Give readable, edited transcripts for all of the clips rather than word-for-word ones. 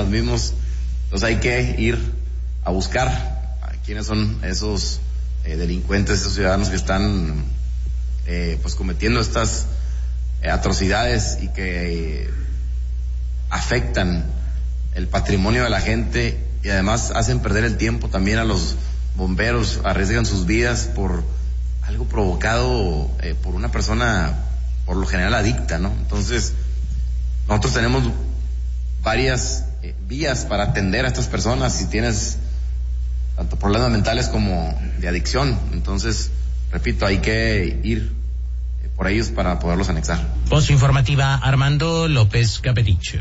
los mismos. Entonces hay que ir a buscar a quiénes son esos delincuentes, esos ciudadanos que están pues cometiendo estas atrocidades y que afectan el patrimonio de la gente y además hacen perder el tiempo también a los bomberos, arriesgan sus vidas por algo provocado por una persona por lo general adicta, ¿no? Entonces nosotros tenemos varias vías para atender a estas personas si tienes tanto problemas mentales como de adicción. Entonces, repito, hay que ir por ellos para poderlos anexar. Voz informativa, Armando López Capeticho.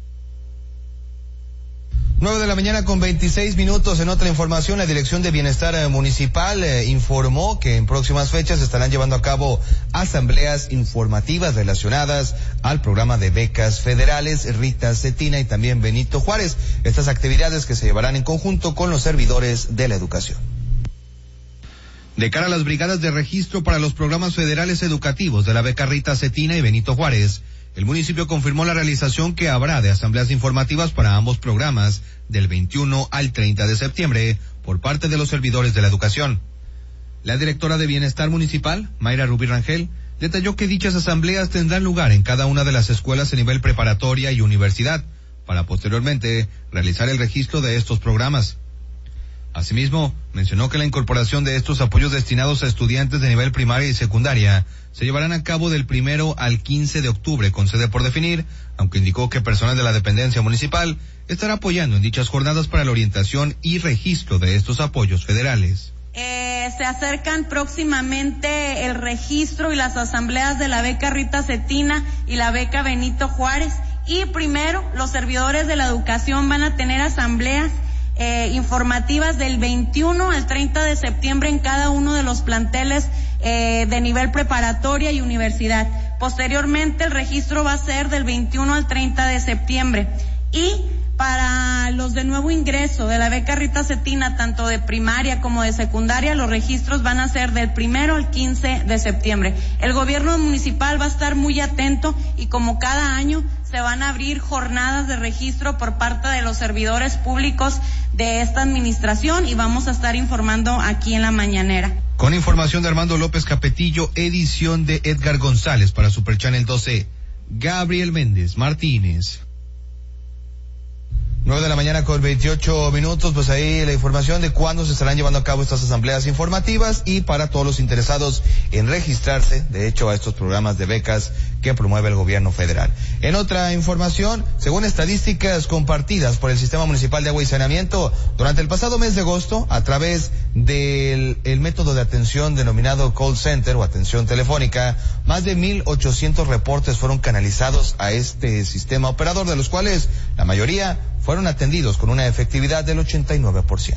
9:26 a.m. En otra información, la Dirección de Bienestar Municipal informó que en próximas fechas se estarán llevando a cabo asambleas informativas relacionadas al programa de becas federales Rita Cetina y también Benito Juárez. Estas actividades que se llevarán en conjunto con los servidores de la educación. De cara a las brigadas de registro para los programas federales educativos de la beca Rita Cetina y Benito Juárez, el municipio confirmó la realización que habrá de asambleas informativas para ambos programas del 21 al 30 de septiembre por parte de los servidores de la educación. La directora de Bienestar Municipal, Mayra Rubí Rangel, detalló que dichas asambleas tendrán lugar en cada una de las escuelas a nivel preparatoria y universidad, para posteriormente realizar el registro de estos programas. Asimismo, mencionó que la incorporación de estos apoyos destinados a estudiantes de nivel primaria y secundaria se llevarán a cabo del 1 al 15 de octubre con sede por definir, aunque indicó que personal de la dependencia municipal estará apoyando en dichas jornadas para la orientación y registro de estos apoyos federales. Se acercan próximamente el registro y las asambleas de la beca Rita Cetina y la beca Benito Juárez, y primero los servidores de la educación van a tener asambleas informativas del 21 al 30 de septiembre en cada uno de los planteles de nivel preparatoria y universidad. Posteriormente el registro va a ser del 21 al 30 de septiembre. Y para los de nuevo ingreso de la beca Rita Cetina, tanto de primaria como de secundaria, los registros van a ser del 1 al 15 de septiembre. El gobierno municipal va a estar muy atento y como cada año se van a abrir jornadas de registro por parte de los servidores públicos de esta administración y vamos a estar informando aquí en la mañanera. Con información de Armando López Capetillo, edición de Edgar González para Super Channel 12, Gabriel Méndez Martínez. 9:28 a.m, pues ahí la información de cuándo se estarán llevando a cabo estas asambleas informativas y para todos los interesados en registrarse, de hecho, a estos programas de becas que promueve el gobierno federal. En otra información, según estadísticas compartidas por el Sistema Municipal de Agua y Saneamiento, durante el pasado mes de agosto, a través del método de atención denominado call center o atención telefónica, más de 1,800 reportes fueron canalizados a este sistema operador, de los cuales la mayoría fueron atendidos con una efectividad del 89%.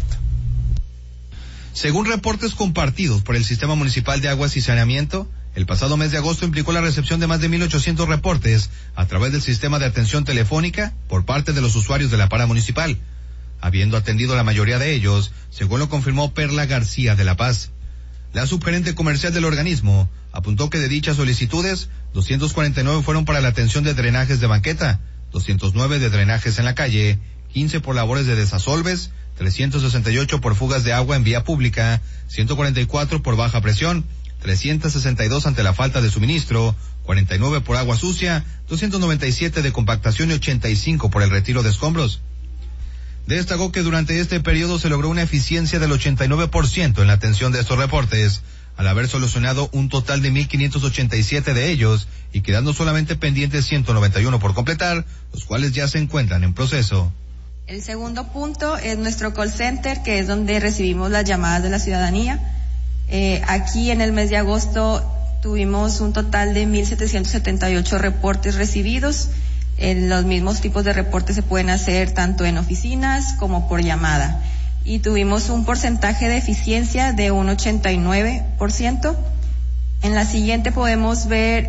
Según reportes compartidos por el Sistema Municipal de Aguas y Saneamiento, el pasado mes de agosto implicó la recepción de más de 1,800 reportes a través del sistema de atención telefónica por parte de los usuarios de la para municipal, habiendo atendido la mayoría de ellos, según lo confirmó Perla García de La Paz. La subgerente comercial del organismo apuntó que de dichas solicitudes, 249 fueron para la atención de drenajes de banqueta, 209 de drenajes en la calle, 15 por labores de desasolves, 368 por fugas de agua en vía pública, 144 por baja presión, 362 ante la falta de suministro, 49 por agua sucia, 297 de compactación y 85 por el retiro de escombros. Destacó que durante este periodo se logró una eficiencia del 89% en la atención de estos reportes, al haber solucionado un total de 1,587 de ellos y quedando solamente pendientes 191 por completar, los cuales ya se encuentran en proceso. El segundo punto es nuestro call center, que es donde recibimos las llamadas de la ciudadanía. Aquí en el mes de agosto tuvimos un total de 1,778 reportes recibidos. Los mismos tipos de reportes se pueden hacer tanto en oficinas como por llamada. Y tuvimos un porcentaje de eficiencia de un 89%. En la siguiente podemos ver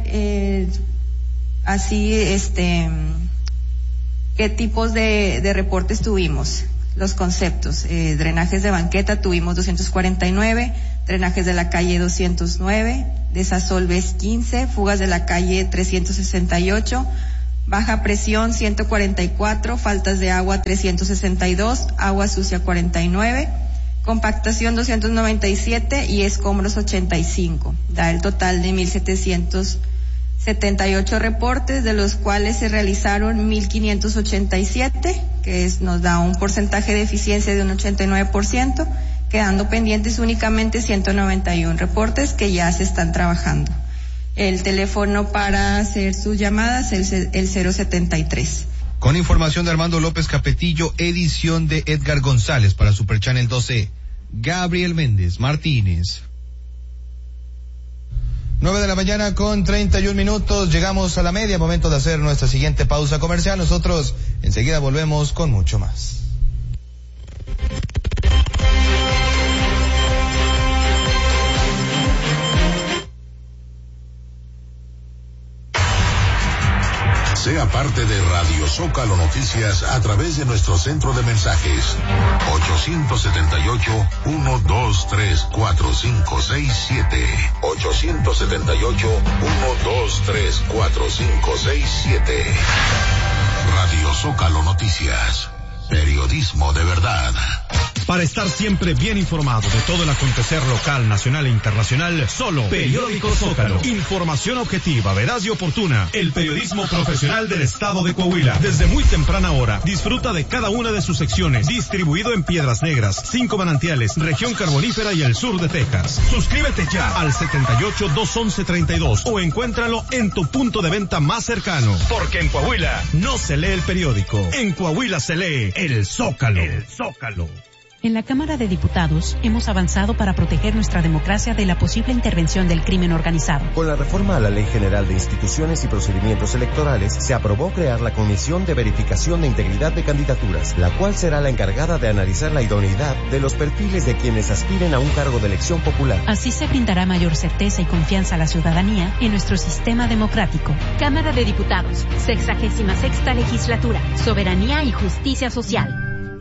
qué tipos de reportes tuvimos, los conceptos. Drenajes de banqueta tuvimos 249, drenajes de la calle 209, desasolves 15, fugas de la calle 368, baja presión 144, faltas de agua 362, agua sucia 49, compactación 297 y escombros 85. Da el total de 1,778 reportes, de los cuales se realizaron 1,587, nos da un porcentaje de eficiencia de un 89%, quedando pendientes únicamente 191 reportes que ya se están trabajando. El teléfono para hacer sus llamadas es el 073. Con información de Armando López Capetillo, edición de Edgar González para Super Channel 12. Gabriel Méndez Martínez. 9:31 con 31 minutos. Llegamos a la media, momento de hacer nuestra siguiente pausa comercial. Nosotros enseguida volvemos con mucho más. Sea parte de Radio Zócalo Noticias a través de nuestro centro de mensajes 878-123-4567 878-123-4567. Radio Zócalo Noticias, periodismo de verdad. Para estar siempre bien informado de todo el acontecer local, nacional e internacional, solo Periódico Zócalo. Información objetiva, veraz y oportuna. El periodismo profesional del estado de Coahuila. Desde muy temprana hora, disfruta de cada una de sus secciones. Distribuido en Piedras Negras, 5 Manantiales, región carbonífera y el sur de Texas. Suscríbete ya al 78-211-32 o encuéntralo en tu punto de venta más cercano. Porque en Coahuila no se lee el periódico. En Coahuila se lee el Zócalo. El Zócalo. En la Cámara de Diputados hemos avanzado para proteger nuestra democracia de la posible intervención del crimen organizado. Con la reforma a la Ley General de Instituciones y Procedimientos Electorales, se aprobó crear la Comisión de Verificación de Integridad de Candidaturas, la cual será la encargada de analizar la idoneidad de los perfiles de quienes aspiren a un cargo de elección popular. Así se brindará mayor certeza y confianza a la ciudadanía en nuestro sistema democrático. Cámara de Diputados, 66ª Legislatura, Soberanía y Justicia Social.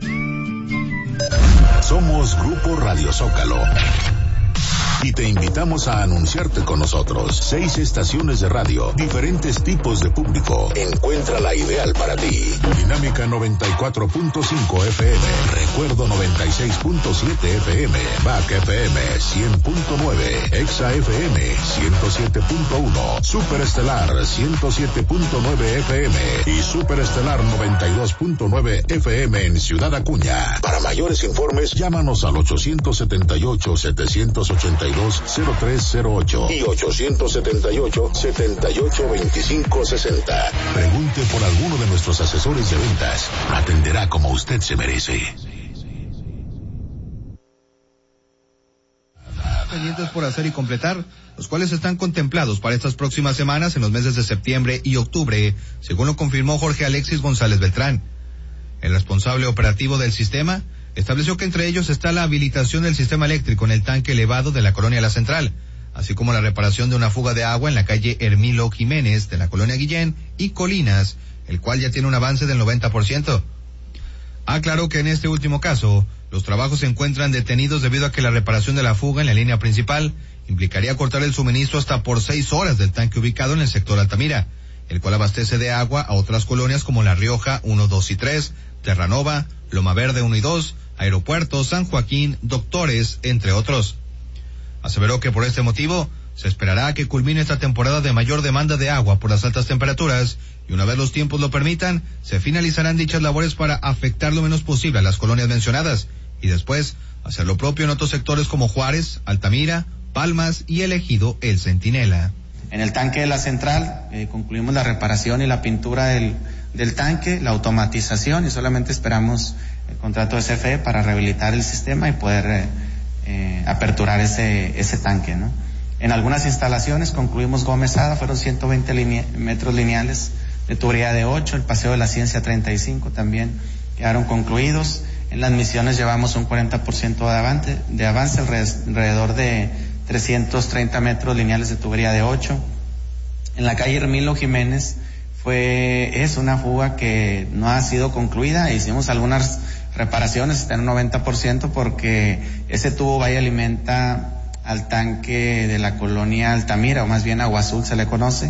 Somos Grupo Radio Zócalo y te invitamos a anunciarte con nosotros. 6 estaciones de radio, diferentes tipos de público. Encuentra la ideal para ti. Dinámica 94.5 FM, Recuerdo 96.7 FM, BAC FM 100.9, Exa FM 107.1, Superestelar 107.9 FM y Superestelar 92.9 FM en Ciudad Acuña. Para mayores informes, llámanos al 878-782-0308 y 878-782560. Pregunte por alguno de nuestros asesores de ventas. Atenderá como usted se merece. Pendientes por hacer y completar, los cuales están contemplados para estas próximas semanas en los meses de septiembre y octubre, según lo confirmó Jorge Alexis González Beltrán. El responsable operativo del sistema estableció que entre ellos está la habilitación del sistema eléctrico en el tanque elevado de la colonia La Central, así como la reparación de una fuga de agua en la calle Hermilo Jiménez de la colonia Guillén y Colinas, el cual ya tiene un avance del 90%. Aclaró que en este último caso, los trabajos se encuentran detenidos debido a que la reparación de la fuga en la línea principal implicaría cortar el suministro hasta por 6 horas del tanque ubicado en el sector Altamira, el cual abastece de agua a otras colonias como La Rioja 1, 2 y 3, Terranova, Loma Verde 1 y 2, Aeropuerto, San Joaquín, Doctores, entre otros. Aseveró que por este motivo se esperará a que culmine esta temporada de mayor demanda de agua por las altas temperaturas y una vez los tiempos lo permitan, se finalizarán dichas labores para afectar lo menos posible a las colonias mencionadas y después hacer lo propio en otros sectores como Juárez, Altamira, Palmas y el ejido El Centinela. En el tanque de La Central concluimos la reparación y la pintura del tanque, la automatización y solamente esperamos el contrato de CFE para rehabilitar el sistema y poder aperturar ese tanque, ¿no? En algunas instalaciones concluimos Gómez Ada, fueron 120 metros lineales de tubería de 8, el Paseo de la Ciencia 35 también quedaron concluidos. En las Misiones llevamos un 40% de avance, alrededor de 330 metros lineales de tubería de 8. En la calle Hermilo Jiménez es una fuga que no ha sido concluida, hicimos algunas reparaciones, está en un 90% porque ese tubo va y alimenta al tanque de la colonia Altamira, o más bien Agua Azul se le conoce,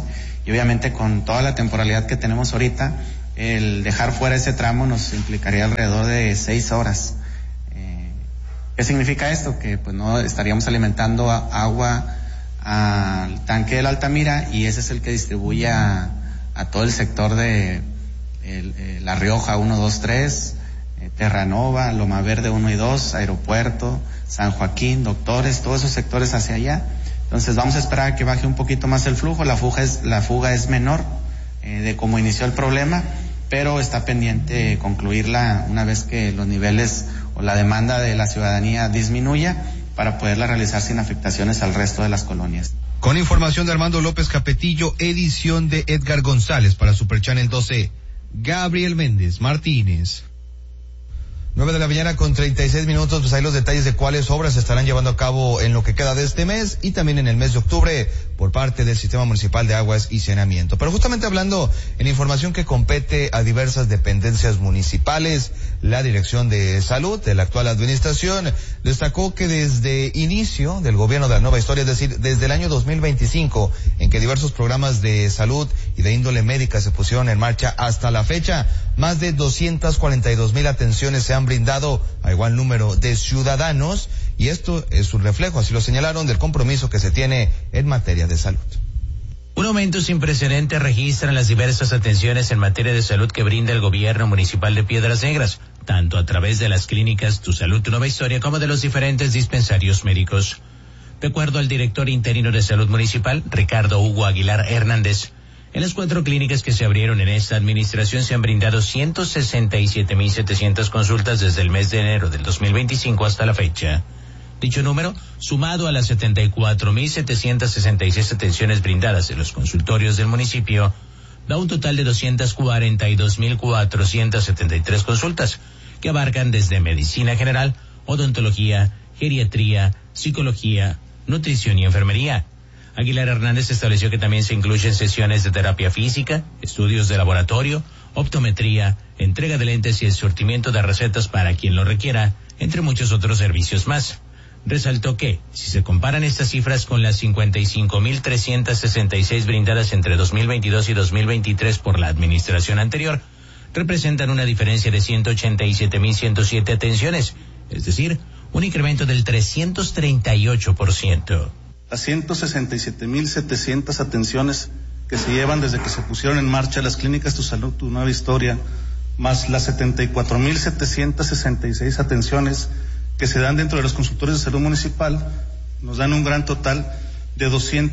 y obviamente con toda la temporalidad que tenemos ahorita, el dejar fuera ese tramo nos implicaría alrededor de 6 horas. ¿Qué significa esto? Que pues no estaríamos alimentando agua al tanque de la Altamira, y ese es el que distribuye a todo el sector de La Rioja 1, 2, 3, Terranova, Loma Verde 1 y 2, Aeropuerto, San Joaquín, Doctores, todos esos sectores hacia allá. Entonces vamos a esperar a que baje un poquito más el flujo. La fuga es menor de cómo inició el problema, pero está pendiente concluirla una vez que los niveles o la demanda de la ciudadanía disminuya, para poderla realizar sin afectaciones al resto de las colonias. Con información de Armando López Capetillo, edición de Edgar González para Super Channel 12, Gabriel Méndez Martínez. 9:36 a.m, pues hay los detalles de cuáles obras se estarán llevando a cabo en lo que queda de este mes y también en el mes de octubre por parte del Sistema Municipal de Aguas y Saneamiento. Pero justamente hablando en información que compete a diversas dependencias municipales, la Dirección de Salud de la actual administración destacó que desde inicio del gobierno de la nueva historia, es decir, desde el año 2025, en que diversos programas de salud y de índole médica se pusieron en marcha hasta la fecha, más de 242,000 atenciones se han brindado a igual número de ciudadanos, y esto es un reflejo, así lo señalaron, del compromiso que se tiene en materia de salud. Un aumento sin precedentes registran las diversas atenciones en materia de salud que brinda el gobierno municipal de Piedras Negras, tanto a través de las clínicas Tu Salud, Tu Nueva Historia, como de los diferentes dispensarios médicos. De acuerdo al director interino de Salud Municipal, Ricardo Hugo Aguilar Hernández, en las 4 clínicas que se abrieron en esta administración se han brindado 167,700 consultas desde el mes de enero del 2025 hasta la fecha. Dicho número, sumado a las 74,766 atenciones brindadas en los consultorios del municipio, da un total de 242,473 consultas, que abarcan desde medicina general, odontología, geriatría, psicología, nutrición y enfermería. Aguilar Hernández estableció que también se incluyen sesiones de terapia física, estudios de laboratorio, optometría, entrega de lentes y el surtimiento de recetas para quien lo requiera, entre muchos otros servicios más. Resaltó que, si se comparan estas cifras con las 55,366 brindadas entre 2022 y 2023 por la administración anterior, representan una diferencia de 187,107 atenciones, es decir, un incremento del 338%. Las 167,700 atenciones que se llevan desde que se pusieron en marcha las clínicas Tu Salud, Tu Nueva Historia, más las 74,766 atenciones que se dan dentro de los consultorios de salud municipal, nos dan un gran total de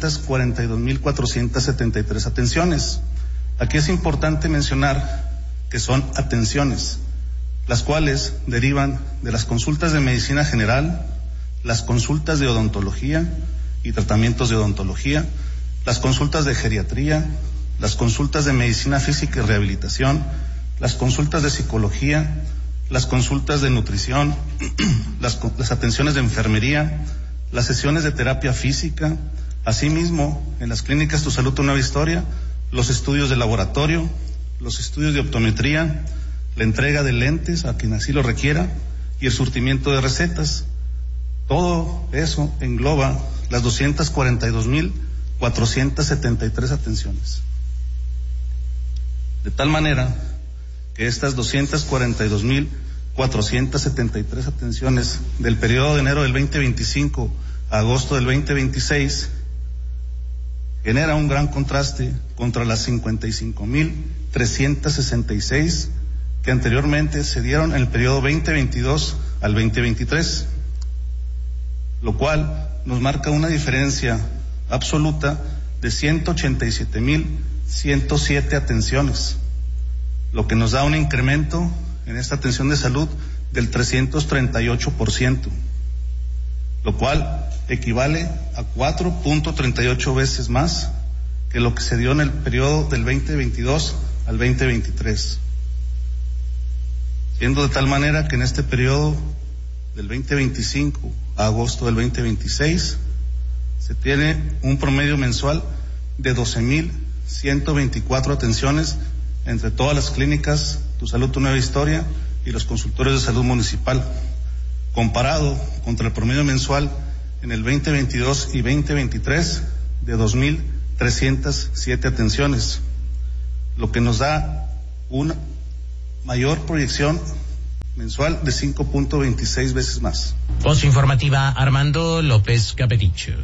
242,473 atenciones. Aquí es importante mencionar que son atenciones, las cuales derivan de las consultas de medicina general, las consultas de odontología y tratamientos de odontología, las consultas de geriatría, las consultas de medicina física y rehabilitación, las consultas de psicología, las consultas de nutrición, las atenciones de enfermería, las sesiones de terapia física, asimismo en las clínicas Tu Salud, Tu Nueva Historia, los estudios de laboratorio, los estudios de optometría, la entrega de lentes a quien así lo requiera y el surtimiento de recetas. Todo eso engloba las 242,473 atenciones. De tal manera que estas 242,473 atenciones del periodo de enero del 2025 a agosto del 2026 genera un gran contraste contra las 55,366 que anteriormente se dieron en el periodo 2022 al 2023, lo cual nos marca una diferencia absoluta de 187,107 atenciones, lo que nos da un incremento en esta atención de salud del 338%, lo cual equivale a 4.38 veces más que lo que se dio en el periodo del 2022 al 2023, siendo de tal manera que en este periodo del 2025 a agosto del 2026 se tiene un promedio mensual de 12,124 atenciones entre todas las clínicas Tu Salud, Tu Nueva Historia y los consultorios de salud municipal, comparado contra el promedio mensual en el 2022 y 2023 de 2,030 307 atenciones, lo que nos da una mayor proyección mensual de 5.26 veces más. Voz informativa, Armando López Capeticho.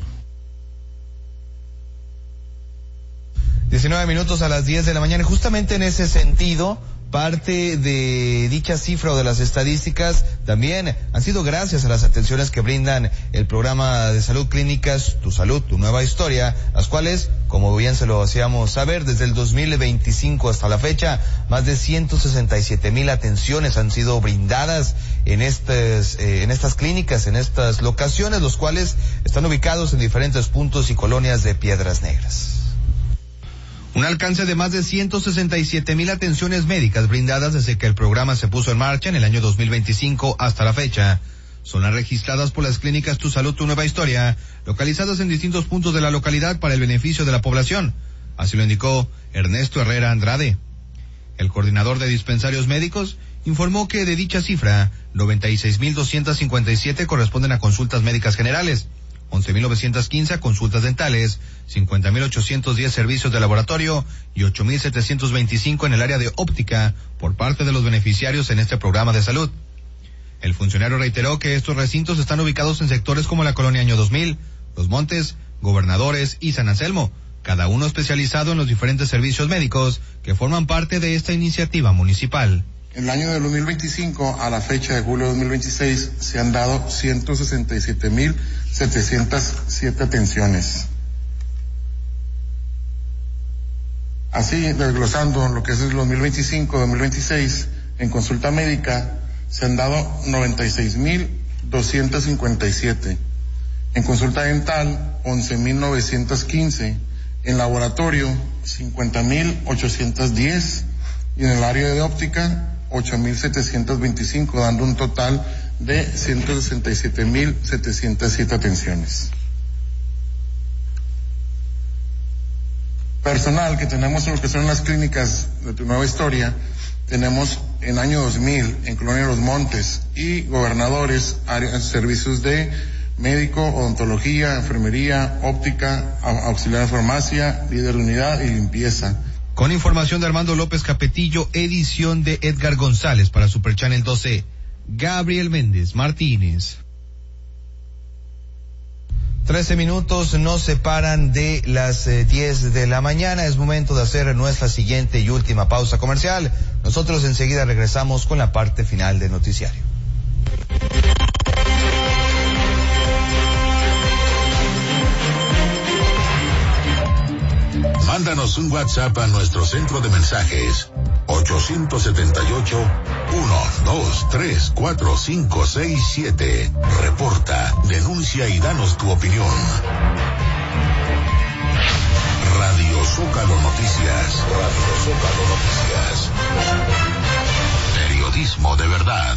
19 minutos a las 10 de la mañana. Justamente en ese sentido, parte de dicha cifra o de las estadísticas también han sido gracias a las atenciones que brindan el programa de salud clínicas Tu Salud, Tu Nueva Historia, las cuales, como bien se lo hacíamos saber, desde el 2025 hasta la fecha, más de 167,000 atenciones han sido brindadas en estas clínicas, en estas locaciones, los cuales están ubicados en diferentes puntos y colonias de Piedras Negras. Un alcance de más de 167,000 atenciones médicas brindadas desde que el programa se puso en marcha en el año 2025 hasta la fecha. Son las registradas por las clínicas Tu Salud, Tu Nueva Historia, localizadas en distintos puntos de la localidad para el beneficio de la población. Así lo indicó Ernesto Herrera Andrade. El coordinador de dispensarios médicos informó que de dicha cifra, 96,257 corresponden a consultas médicas generales, 11,915 a consultas dentales, 50,810 servicios de laboratorio y 8,725 en el área de óptica por parte de los beneficiarios en este programa de salud. El funcionario reiteró que estos recintos están ubicados en sectores como la Colonia Año 2000, Los Montes, Gobernadores y San Anselmo, cada uno especializado en los diferentes servicios médicos que forman parte de esta iniciativa municipal. En el año de 2025, a la fecha de julio de 2026, se han dado 167,707 atenciones. Así, desglosando lo que es el 2025-2026, en consulta médica se han dado 96,257. En consulta dental, 11,915. En laboratorio, 50,810. Y en el área de óptica, 8,725, dando un total de 167,707 atenciones. Personal que tenemos en lo que son las clínicas de Tu Nueva Historia, tenemos en año 2000 en Colonia Los Montes y Gobernadores, servicios de médico, odontología, enfermería, óptica, auxiliar de farmacia, líder de unidad y limpieza. Con información de Armando López Capetillo, edición de Edgar González para Super Channel 12, Gabriel Méndez Martínez. 13 minutos nos separan de las 10 de la mañana. Es momento de hacer nuestra siguiente y última pausa comercial. Nosotros enseguida regresamos con la parte final del noticiario. Mándanos un WhatsApp a nuestro centro de mensajes 878-123-4567. Reporta, denuncia y danos tu opinión. Radio Zócalo Noticias. Radio Zócalo Noticias. Periodismo de verdad.